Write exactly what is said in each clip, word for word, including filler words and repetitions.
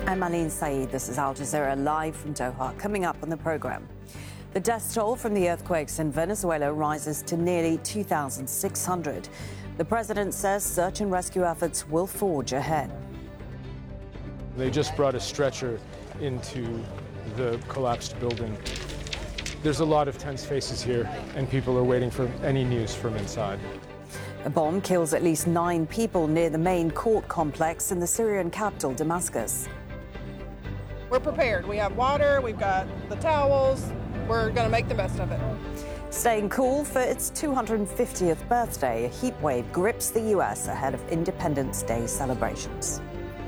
I'm Aline Saeed. This is Al Jazeera live from Doha. Coming up on the program, the death toll from the earthquakes in Venezuela rises to nearly two thousand six hundred. The president says search and rescue efforts will forge ahead. They just brought a stretcher into the collapsed building. There's a lot of tense faces here, and people are waiting for any news from inside. A bomb kills at least nine people near the main court complex in the Syrian capital, Damascus. We're prepared. We have water, we've got the towels. We're going to make the best of it. Staying cool for its two hundred fiftieth birthday, a heat wave grips the U S ahead of Independence Day celebrations.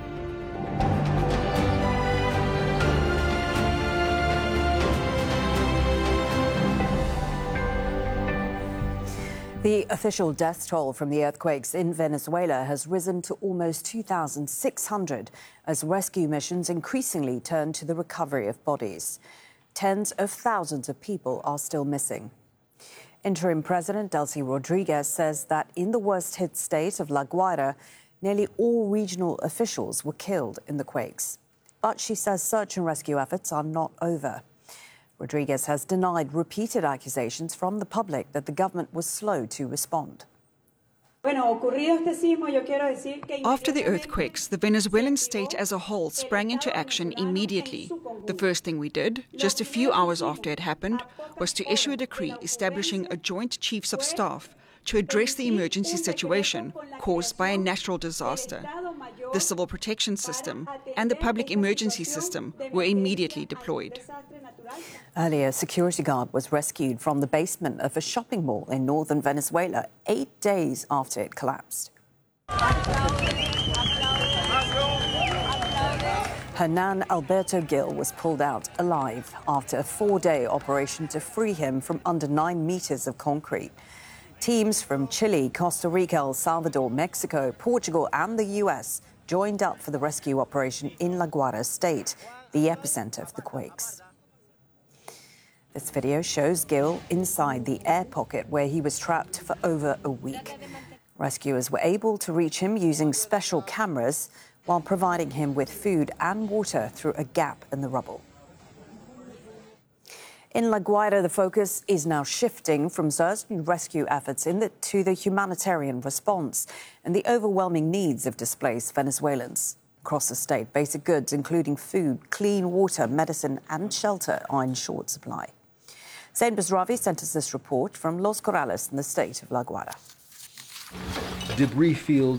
The official death toll from the earthquakes in Venezuela has risen to almost two thousand six hundred as rescue missions increasingly turn to the recovery of bodies. Tens of thousands of people are still missing. Interim President Delcy Rodriguez says that in the worst-hit state of La Guaira, nearly all regional officials were killed in the quakes. But she says search and rescue efforts are not over. Rodriguez has denied repeated accusations from the public that the government was slow to respond. After the earthquakes, the Venezuelan state as a whole sprang into action immediately. The first thing we did, just a few hours after it happened, was to issue a decree establishing a joint chiefs of staff to address the emergency situation caused by a natural disaster. The civil protection system and the public emergency system were immediately deployed. Earlier, a security guard was rescued from the basement of a shopping mall in northern Venezuela eight days after it collapsed. Hernan Alberto Gil was pulled out alive after a four-day operation to free him from under nine meters of concrete. Teams from Chile, Costa Rica, El Salvador, Mexico, Portugal and the U S joined up for the rescue operation in La Guaira state, the epicenter of the quakes. This video shows Gil inside the air pocket where he was trapped for over a week. Rescuers were able to reach him using special cameras while providing him with food and water through a gap in the rubble. In La Guaira, the focus is now shifting from search and rescue efforts in the, to the humanitarian response and the overwhelming needs of displaced Venezuelans. Across the state, basic goods, including food, clean water, medicine and shelter, are in short supply. Zain Basravi sent us this report from Los Corrales in the state of La Guaira. Debris field